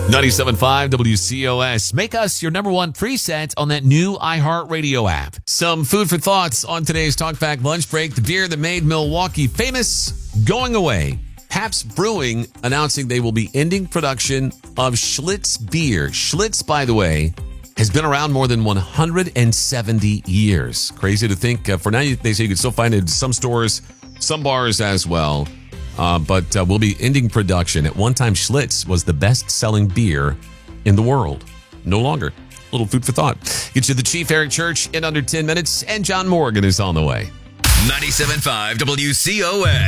97.5 WCOS. Make us your number one preset on that new iHeartRadio app. Some food for thoughts on today's Talkback Lunch Break. The beer that made Milwaukee famous, going away. Pabst Brewing announcing they will be ending production of Schlitz beer. Schlitz, by the way, has been around more than 170 years. Crazy to think. For now, they say you can still find it in some stores, some bars as well. But we'll be ending production. At one time, Schlitz was the best-selling beer in the world. No longer. Little food for thought. Get you the Chief, Eric Church, in under 10 minutes, and John Morgan is on the way. 97.5 WCOS.